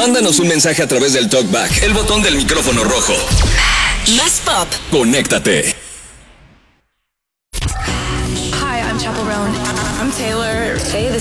Mándanos un mensaje a través del TalkBack, el botón del micrófono rojo. Más pop. Conéctate. Hi, I'm Chaperone. I'm Taylor. Hey, this